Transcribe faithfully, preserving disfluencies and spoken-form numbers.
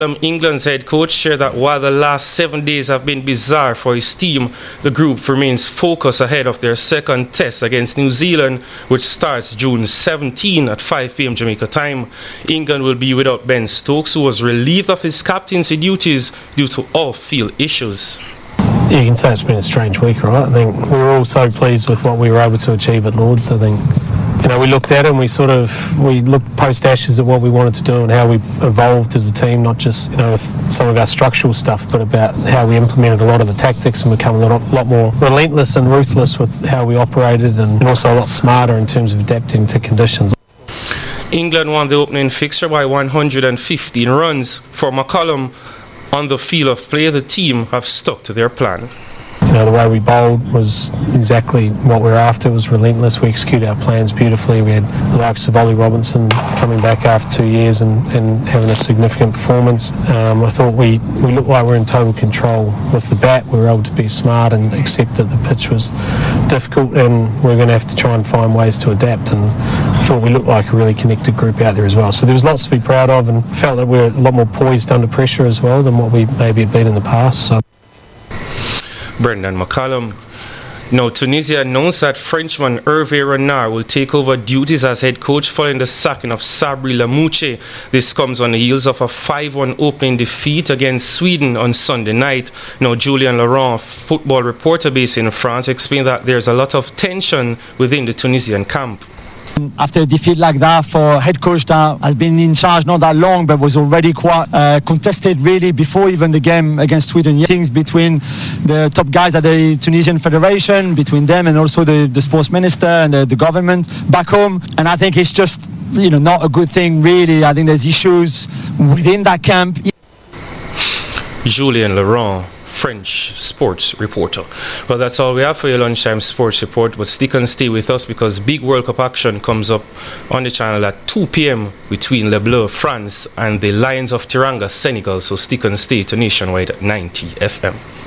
Um, England's head coach shared that while the last seven days have been bizarre for his team, the group remains focused ahead of their second test against New Zealand, which starts June seventeenth at five p m Jamaica time. England will be without Ben Stokes, who was relieved of his captaincy duties due to off-field issues. Yeah, you can say it's been a strange week, right? I think we were all so pleased with what we were able to achieve at Lords. I think, you know, we looked at it and we sort of, we looked post-Ashes at what we wanted to do and how we evolved as a team, not just, you know, with some of our structural stuff, but about how we implemented a lot of the tactics and become a lot, lot more relentless and ruthless with how we operated, and, and also a lot smarter in terms of adapting to conditions. England won the opening fixture by one hundred fifteen runs. For McCullum, on the field of play, the team have stuck to their plan. You know, the way we bowled was exactly what we were after. It was relentless. We executed our plans beautifully. We had the likes of Ollie Robinson coming back after two years and, and having a significant performance. Um, I thought we, we looked like we were in total control with the bat. We were able to be smart and accept that the pitch was difficult and we we're going to have to try and find ways to adapt. And I thought we looked like a really connected group out there as well. So there was lots to be proud of, and felt that we were a lot more poised under pressure as well than what we maybe had been in the past. So. Brendan McCullum. Now, Tunisia announced that Frenchman Hervé Renard will take over duties as head coach following the sacking of Sabri Lamouche. This comes on the heels of a five one opening defeat against Sweden on Sunday night. Now, Julien Laurent, football reporter based in France, explained that there's a lot of tension within the Tunisian camp. After a defeat like that for a head coach that has been in charge not that long but was already quite uh, contested really before even the game against Sweden. Things between the top guys at the Tunisian Federation, between them and also the, the sports minister and the, the government back home. And I think it's just, you know, not a good thing really. I think there's issues within that camp. Julien Laurent, French sports reporter. Well, that's all we have for your lunchtime sports report, but stick and stay with us because big World Cup action comes up on the channel at two p m between Le Bleu, France and the Lions of Teranga, Senegal. So stick and stay to Nationwide at ninety F M.